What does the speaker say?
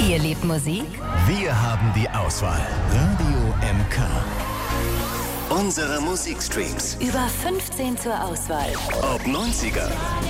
Ihr liebt Musik? Wir haben die Auswahl. Radio MK. Unsere Musikstreams. Über 15 zur Auswahl. Ob 90er,